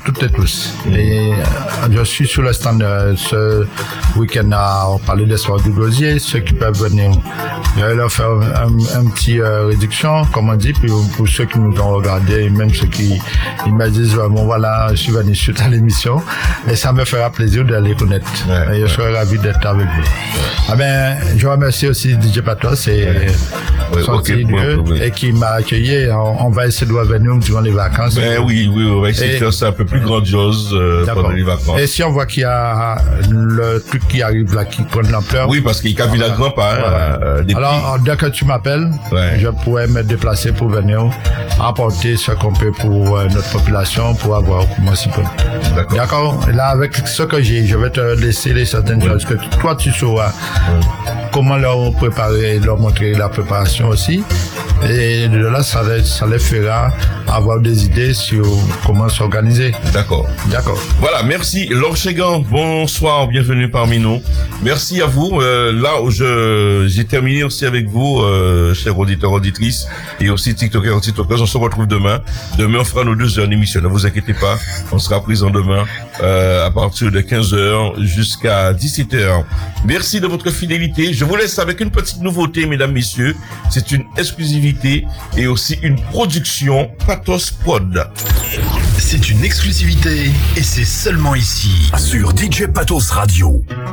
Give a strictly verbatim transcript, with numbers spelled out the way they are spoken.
toutes et tous. Et euh, je suis sur le stand euh, ce week-end à on parlait des soirs du dossier. Ceux qui peuvent venir, je vais leur faire un, un petit euh, réduction, comme on dit, puis pour ceux qui nous ont regardé, même ceux qui ils me disent bon voilà, je suis venu suite à l'émission, et ça me fera plaisir de les connaître. Ouais, et je ouais. serai ravi d'être avec vous. Ouais. Ah ben, je remercie aussi D J Patos et ouais. son okay, bon, oui. et qui m'a accueilli. On, on va essayer de revenir durant les vacances. Ben oui, oui, on va essayer et, de faire ça un peu plus grandiose euh, pendant les vacances. Et si on voit qu'il y a le truc qui arrive là, qui prend de l'ampleur. Oui, parce qu'il y a Kabila Grand pas. Ouais. Euh, Alors, dès que tu m'appelles, ouais. je pourrais me déplacer pour venir apporter ce qu'on peut pour euh, notre population, pour avoir comment s'y peut. D'accord. D'accord. Là, avec ce que j'ai, je vais te laisser les certaines ouais. choses que toi tu sauras. Ouais. Comment leur préparer, leur montrer la préparation aussi. Et de là, ça les, ça les fera avoir des idées sur comment s'organiser. D'accord. D'accord. Voilà, merci. Laure Chegan, bonsoir, bienvenue parmi nous. Merci à vous. Euh, là, je, j'ai terminé aussi avec vous, euh, chers auditeurs, auditrices, et aussi TikTokers, TikTokers. On se retrouve demain. Demain, on fera nos deux heures d'émission. Ne vous inquiétez pas. On sera présent demain, euh, à partir de quinze heures jusqu'à dix-sept heures. Merci de votre fidélité. Je vous laisse avec une petite nouveauté, mesdames, messieurs. C'est une exclusivité et aussi une production Patos Prod. C'est une exclusivité et c'est seulement ici sur D J Patos Radio.